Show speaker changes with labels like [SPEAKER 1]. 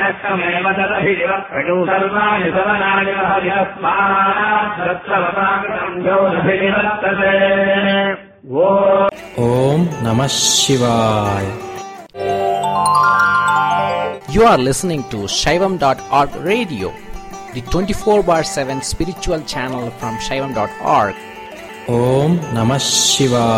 [SPEAKER 1] तमेव तदभिवक्तौ सर्वाणि सवनानि हरिहस्माभिवर्तते।
[SPEAKER 2] Om Namah Shivaya. You are listening to Shaivam.org radio, the 24/7 spiritual channel from Shaivam.org. Om Namah Shivaya.